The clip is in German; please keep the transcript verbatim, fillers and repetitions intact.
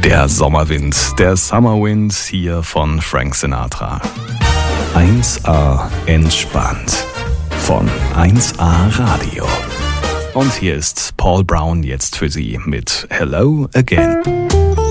Der Sommerwind, der Summerwind hier von Frank Sinatra. eins A entspannt von eins A Radio. Und hier ist Paul Brown jetzt für Sie mit Hello Again.